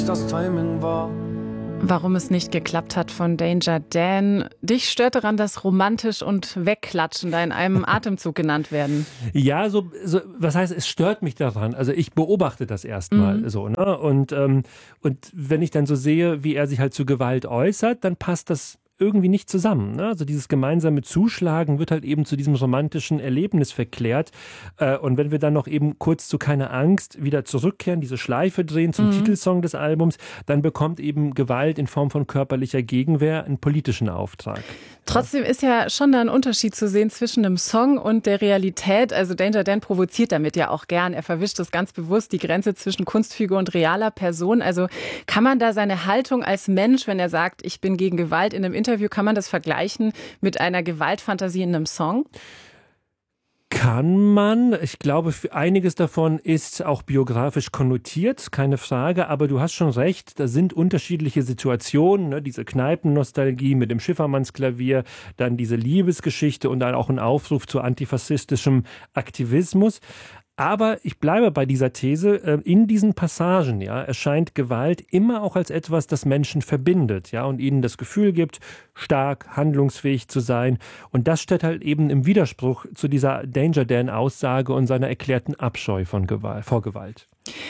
das Timing war. Warum es nicht geklappt hat von Danger Dan. Dich stört daran, dass romantisch und wegklatschen da in einem Atemzug genannt werden. Ja, was heißt, es stört mich daran. Also ich beobachte das erstmal so, ne? Und wenn ich dann so sehe, wie er sich halt zu Gewalt äußert, dann passt das irgendwie nicht zusammen. Ne? Also dieses gemeinsame Zuschlagen wird halt eben zu diesem romantischen Erlebnis verklärt. Und wenn wir dann noch eben kurz zu Keine Angst wieder zurückkehren, diese Schleife drehen zum Titelsong des Albums, dann bekommt eben Gewalt in Form von körperlicher Gegenwehr einen politischen Auftrag. Trotzdem ist ja schon da ein Unterschied zu sehen zwischen dem Song und der Realität. Also Danger Dan provoziert damit ja auch gern. Er verwischt das ganz bewusst, die Grenze zwischen Kunstfigur und realer Person. Also kann man da seine Haltung als Mensch, wenn er sagt, ich bin gegen Gewalt in einem Interview, kann man das vergleichen mit einer Gewaltfantasie in einem Song? Kann man. Ich glaube, einiges davon ist auch biografisch konnotiert, keine Frage. Aber du hast schon recht, da sind unterschiedliche Situationen. Ne? Diese Kneipennostalgie mit dem Schiffermannsklavier, dann diese Liebesgeschichte und dann auch ein Aufruf zu antifaschistischem Aktivismus. Aber ich bleibe bei dieser These, in diesen Passagen erscheint Gewalt immer auch als etwas, das Menschen verbindet und ihnen das Gefühl gibt, stark, handlungsfähig zu sein. Und das steht halt eben im Widerspruch zu dieser Danger Dan-Aussage und seiner erklärten Abscheu vor Gewalt.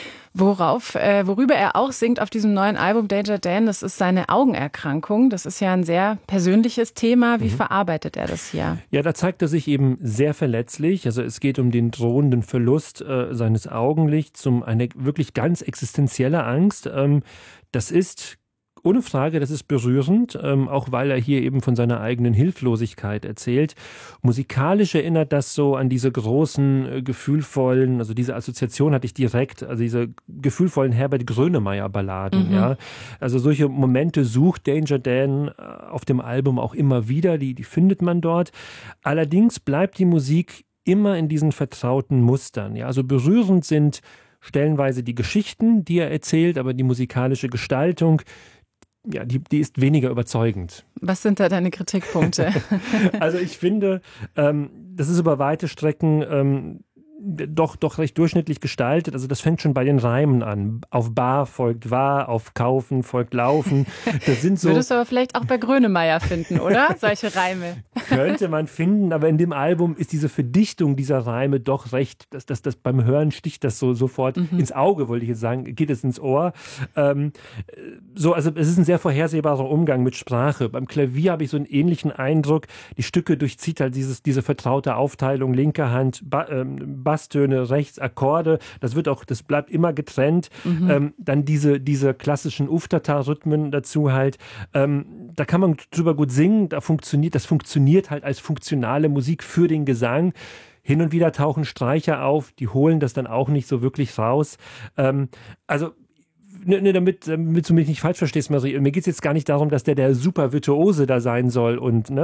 Worüber er auch singt auf diesem neuen Album Danger Dan, das ist seine Augenerkrankung. Das ist ja ein sehr persönliches Thema. Wie verarbeitet er das hier? Ja, da zeigt er sich eben sehr verletzlich. Also es geht um den drohenden Verlust seines Augenlichts, um eine wirklich ganz existenzielle Angst. Das ist ohne Frage, das ist berührend, auch weil er hier eben von seiner eigenen Hilflosigkeit erzählt. Musikalisch erinnert das so an diese großen, gefühlvollen, also diese Assoziation hatte ich direkt, also diese gefühlvollen Herbert Grönemeyer-Balladen. Also solche Momente sucht Danger Dan auf dem Album auch immer wieder, die findet man dort. Allerdings bleibt die Musik immer in diesen vertrauten Mustern. Also berührend sind stellenweise die Geschichten, die er erzählt, aber die musikalische Gestaltung, die ist weniger überzeugend. Was sind da deine Kritikpunkte? Also ich finde, das ist über weite Strecken doch recht durchschnittlich gestaltet. Also das fängt schon bei den Reimen an. Auf Bar folgt Wahr, auf Kaufen folgt Laufen. Das sind so. Würdest du aber vielleicht auch bei Grönemeyer finden, oder? Solche Reime. Könnte man finden, aber in dem Album ist diese Verdichtung dieser Reime doch recht, das beim Hören sticht das so sofort ins Auge, wollte ich jetzt sagen, geht es ins Ohr. Also es ist ein sehr vorhersehbarer Umgang mit Sprache. Beim Klavier habe ich so einen ähnlichen Eindruck. Die Stücke durchzieht halt diese vertraute Aufteilung, linke Hand, Basstöne, rechts Akkorde, das bleibt immer getrennt. Dann diese klassischen Uftata-Rhythmen dazu halt. Da kann man drüber gut singen, das funktioniert halt als funktionale Musik für den Gesang. Hin und wieder tauchen Streicher auf, die holen das dann auch nicht so wirklich raus. Damit du mich nicht falsch verstehst, Marie, mir geht es jetzt gar nicht darum, dass der super Virtuose da sein soll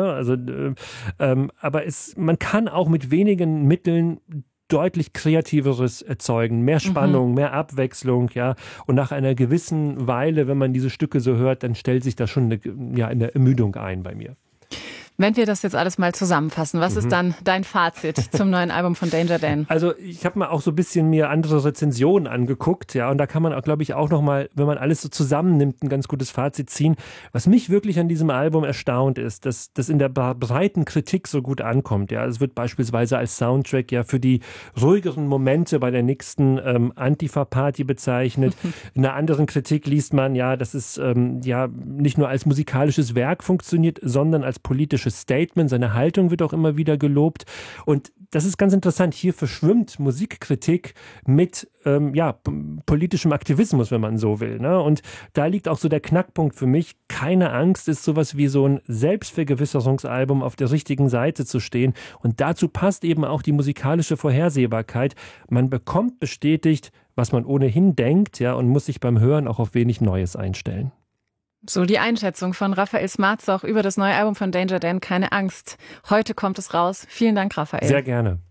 aber man kann auch mit wenigen Mitteln deutlich Kreativeres erzeugen, mehr Spannung, mehr Abwechslung, und nach einer gewissen Weile, wenn man diese Stücke so hört, dann stellt sich da schon eine Ermüdung ein bei mir. Wenn wir das jetzt alles mal zusammenfassen, was ist dann dein Fazit zum neuen Album von Danger Dan? Also ich habe mal auch so ein bisschen mir andere Rezensionen angeguckt, und da kann man auch, glaube ich, auch nochmal, wenn man alles so zusammennimmt, ein ganz gutes Fazit ziehen. Was mich wirklich an diesem Album erstaunt ist, dass das in der breiten Kritik so gut ankommt. Es wird beispielsweise als Soundtrack für die ruhigeren Momente bei der nächsten Antifa-Party bezeichnet. In einer anderen Kritik liest man, dass es nicht nur als musikalisches Werk funktioniert, sondern als politisches Statement. Seine Haltung wird auch immer wieder gelobt. Und das ist ganz interessant. Hier verschwimmt Musikkritik mit politischem Aktivismus, wenn man so will. Ne? Und da liegt auch so der Knackpunkt für mich. Keine Angst ist sowas wie so ein Selbstvergewisserungsalbum, auf der richtigen Seite zu stehen. Und dazu passt eben auch die musikalische Vorhersehbarkeit. Man bekommt bestätigt, was man ohnehin denkt, und muss sich beim Hören auch auf wenig Neues einstellen. So die Einschätzung von Raphael Smarzoch über das neue Album von Danger Dan, Keine Angst. Heute kommt es raus. Vielen Dank, Raphael. Sehr gerne.